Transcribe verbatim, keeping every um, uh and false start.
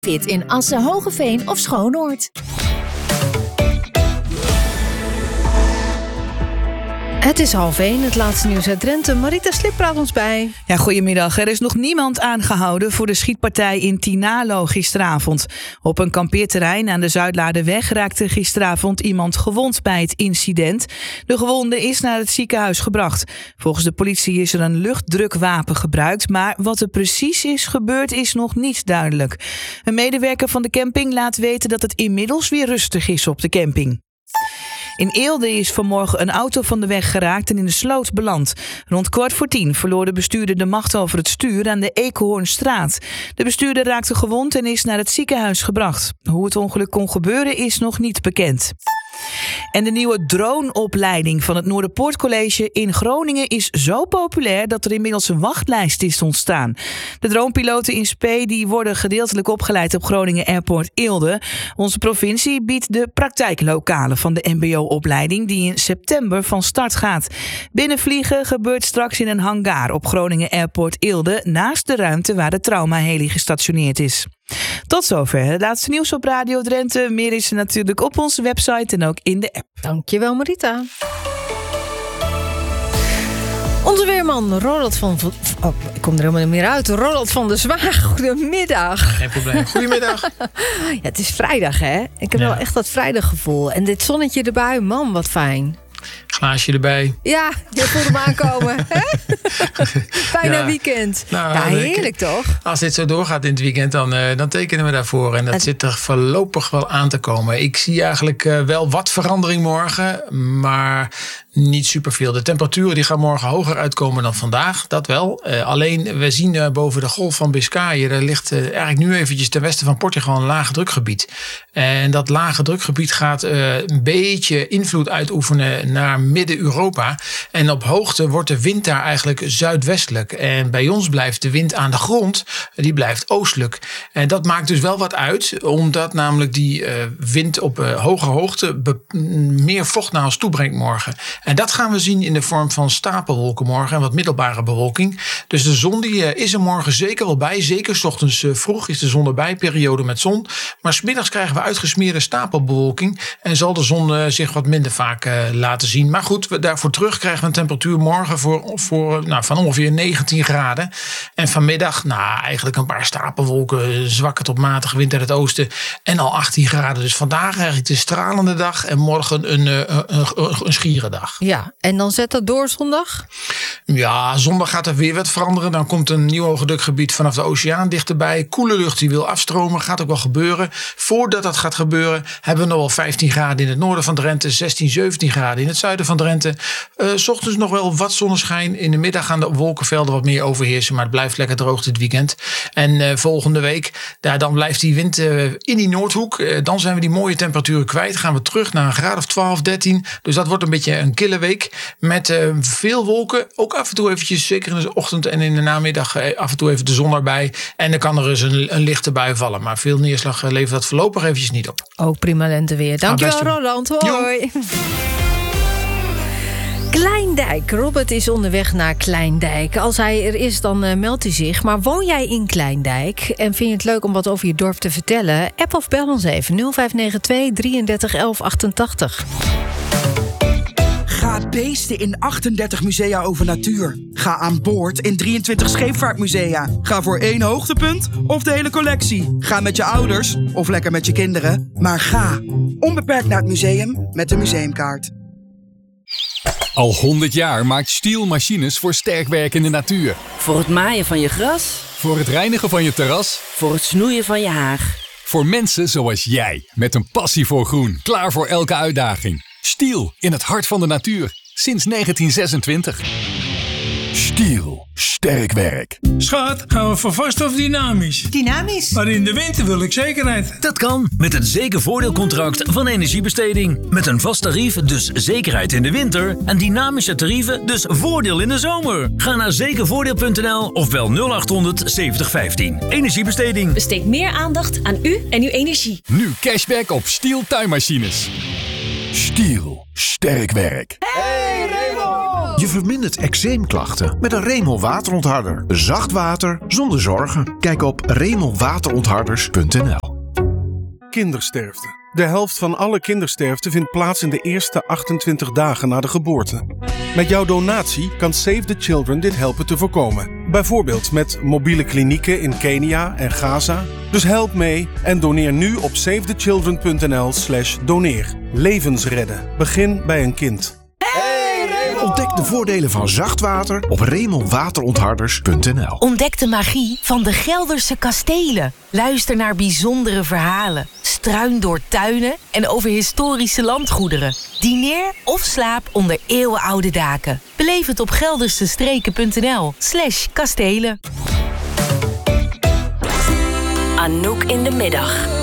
Fit in Assen, Hogeveen of Schoonoord. Het is half één, het laatste nieuws uit Drenthe. Marita Slip praat ons bij. Ja, goedemiddag. Er is nog niemand aangehouden voor de schietpartij in Tinalo gisteravond. Op een kampeerterrein aan de Zuidlaarderweg raakte gisteravond iemand gewond bij het incident. De gewonde is naar het ziekenhuis gebracht. Volgens de politie is er een luchtdrukwapen gebruikt, maar wat er precies is gebeurd is nog niet duidelijk. Een medewerker van de camping laat weten dat het inmiddels weer rustig is op de camping. In Eelde is vanmorgen een auto van de weg geraakt en in de sloot beland. Rond kwart voor tien verloor de bestuurder de macht over het stuur aan de Eekhoornstraat. De bestuurder raakte gewond en is naar het ziekenhuis gebracht. Hoe het ongeluk kon gebeuren is nog niet bekend. En de nieuwe droneopleiding van het Noorderpoort College in Groningen is zo populair dat er inmiddels een wachtlijst is ontstaan. De dronepiloten in Spee die worden gedeeltelijk opgeleid op Groningen Airport Eelde. Onze provincie biedt de praktijklokalen van de M B O-opleiding die in september van start gaat. Binnenvliegen gebeurt straks in een hangar op Groningen Airport Eelde naast de ruimte waar de traumaheli gestationeerd is. Tot zover het laatste nieuws op Radio Drenthe. Meer is er natuurlijk op onze website en ook in de app. Dankjewel, Marita. Onze weerman Ronald van... Oh, ik kom er helemaal niet meer uit. Ronald van der Zwaag, goedemiddag. Geen probleem. Goedemiddag. Ja, het is vrijdag, hè? Ik heb ja. wel echt dat vrijdaggevoel. En dit zonnetje erbij, man, wat fijn. Glaasje erbij. Ja, je voelt hem aankomen. Bijna ja. weekend. Nou, ja, heerlijk toch? Als dit zo doorgaat in het weekend, dan, uh, dan tekenen we daarvoor. En dat het... zit er voorlopig wel aan te komen. Ik zie eigenlijk uh, wel wat verandering morgen, maar niet superveel. De temperaturen die gaan morgen hoger uitkomen dan vandaag, dat wel. Uh, alleen, we zien uh, boven de golf van Biscayen, er ligt uh, eigenlijk nu eventjes ten westen van Portugal een lage drukgebied. En dat lage drukgebied gaat uh, een beetje invloed uitoefenen naar Midden-Europa. En op hoogte wordt de wind daar eigenlijk zuidwestelijk. En bij ons blijft de wind aan de grond, die blijft oostelijk. En dat maakt dus wel wat uit, omdat namelijk die uh, wind op uh, hoge hoogte be- meer vocht naar ons toe brengt morgen. En dat gaan we zien in de vorm van stapelwolken morgen en wat middelbare bewolking. Dus de zon die uh, is er morgen zeker wel bij. Zeker 's ochtends uh, vroeg is de zon erbij, periode met zon. Maar 's middags krijgen we uitgesmeerde stapelbewolking en zal de zon uh, zich wat minder vaak uh, laten zien. Maar goed, we daarvoor terug krijgen we een temperatuur morgen voor, voor, nou, van ongeveer negentien graden. En vanmiddag, nou, eigenlijk een paar stapelwolken, zwakke tot matige wind uit het oosten en al achttien graden. Dus vandaag eigenlijk de stralende dag en morgen een, een, een, een schiere dag. Ja, en dan zet dat door zondag? Ja, zondag gaat er weer wat veranderen. Dan komt een nieuw hoogdrukgebied vanaf de oceaan dichterbij. Koele lucht die wil afstromen, gaat ook wel gebeuren. Voordat dat gaat gebeuren hebben we nog wel vijftien graden in het noorden van Drenthe, zestien, zeventien graden in het zuiden van Drenthe. Uh, 's ochtends nog wel wat zonneschijn. In de middag gaan de wolkenvelden wat meer overheersen, maar het blijft lekker droog dit weekend. En uh, volgende week, daar, dan blijft die wind uh, in die Noordhoek. Uh, dan zijn we die mooie temperaturen kwijt. Gaan we terug naar een graad of twaalf, dertien. Dus dat wordt een beetje een kille week met uh, veel wolken. Ook af en toe eventjes, zeker in de ochtend en in de namiddag, uh, af en toe even de zon erbij. En dan kan er eens een, een lichte bui vallen. Maar veel neerslag uh, levert dat voorlopig eventjes niet op. Ook prima lenteweer. Dankjewel, ah, Roland. Hoi. Kleindijk. Robert is onderweg naar Kleindijk. Als hij er is, dan uh, meldt hij zich. Maar woon jij in Kleindijk en vind je het leuk om wat over je dorp te vertellen? App of bel ons even nul vijf negen twee, drieëndertig, elf achtentachtig. Ga beesten in achtendertig musea over natuur. Ga aan boord in drieëntwintig scheepvaartmusea. Ga voor één hoogtepunt of de hele collectie. Ga met je ouders of lekker met je kinderen. Maar ga onbeperkt naar het museum met de museumkaart. Al honderd jaar maakt Stihl machines voor sterk werkende natuur. Voor het maaien van je gras. Voor het reinigen van je terras. Voor het snoeien van je haag. Voor mensen zoals jij, met een passie voor groen. Klaar voor elke uitdaging. Stihl, in het hart van de natuur. Sinds negentien zesentwintig. Stihl, sterk werk. Schat, gaan we voor vast of dynamisch? Dynamisch. Maar in de winter wil ik zekerheid. Dat kan met het zekervoordeelcontract van Energiebesteding. Met een vast tarief, dus zekerheid in de winter. En dynamische tarieven, dus voordeel in de zomer. Ga naar zekervoordeel punt n l of bel nul acht honderd zeventig vijftien. Energiebesteding. Besteed meer aandacht aan u en uw energie. Nu cashback op Stihl tuinmachines. Stihl, sterk werk. Hey Raymond! Je vermindert eczeemklachten met een Remel waterontharder. Zacht water zonder zorgen. Kijk op remel waterontharders punt n l. Kindersterfte. De helft van alle kindersterfte vindt plaats in de eerste achtentwintig dagen na de geboorte. Met jouw donatie kan Save the Children dit helpen te voorkomen. Bijvoorbeeld met mobiele klinieken in Kenia en Gaza. Dus help mee en doneer nu op save the children punt n l slash doneer. Levens redden. Begin bij een kind. Ontdek de voordelen van zacht water op remel waterontharders punt n l. Ontdek de magie van de Gelderse kastelen. Luister naar bijzondere verhalen. Struin door tuinen en over historische landgoederen. Dineer of slaap onder eeuwenoude daken. Beleef het op geldersestreken punt n l slash kastelen. Anouk in de middag.